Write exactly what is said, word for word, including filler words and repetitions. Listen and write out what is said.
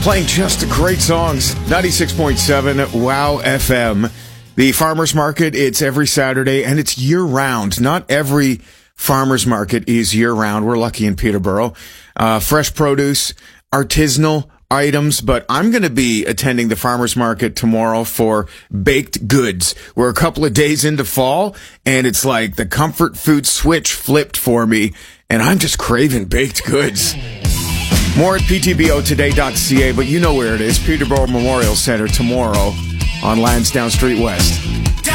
Playing just great songs. ninety-six point seven Wow F M. The farmers market, it's every Saturday and it's year-round. Not every farmers market is year-round. We're lucky in Peterborough. Uh, fresh produce, artisanal items, but I'm going to be attending the farmers market tomorrow for baked goods. We're a couple of days into fall, and it's like the comfort food switch flipped for me, and I'm just craving baked goods. More at p t b o today dot c a, but you know where it is, Peterborough Memorial Center tomorrow on Lansdowne Street West.